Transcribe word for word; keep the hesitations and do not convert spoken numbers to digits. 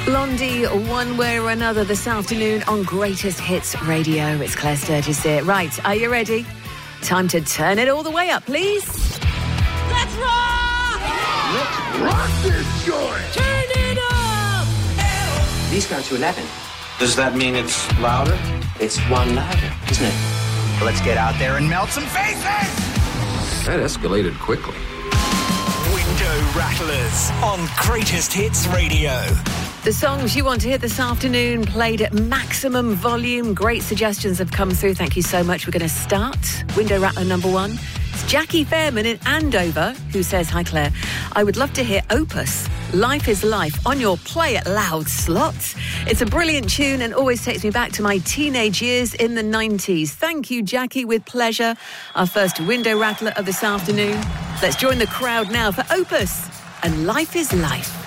Blondie, one way or another, this afternoon on Greatest Hits Radio. It's Claire Sturgis here. Right, are you ready? Time to turn it all the way up, please. Let's rock! Let's rock this joint! Turn it up! These go to eleven. Does that mean it's louder? It's one louder, isn't it? Let's get out there and melt some faces! That escalated quickly. Window Rattlers on Greatest Hits Radio. The songs you want to hear this afternoon played at maximum volume. Great suggestions have come through. Thank you so much. We're going to start. Window Rattler number one. It's Jackie Fairman in Andover who says, hi Claire, I would love to hear Opus, Life is Life, on your Play It Loud slot. It's a brilliant tune and always takes me back to my teenage years in the nineties. Thank you, Jackie, with pleasure. Our first Window Rattler of this afternoon. Let's join the crowd now for Opus and Life is Life.